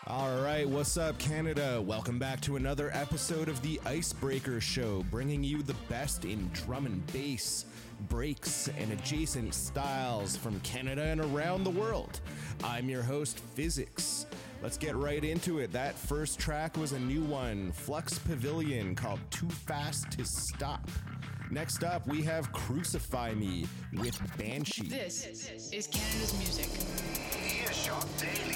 All right, what's up, Canada? Welcome back to another episode of the Icebreaker Show, bringing you the best in drum and bass, breaks, and adjacent styles from Canada and around the world. I'm your host, Physics. Let's get right into it. That first track was a new one, Flux Pavilion, called Too Fast to Stop. Next up, we have Crucify Me with Banshee. This is Canada's music. Earshot Daily.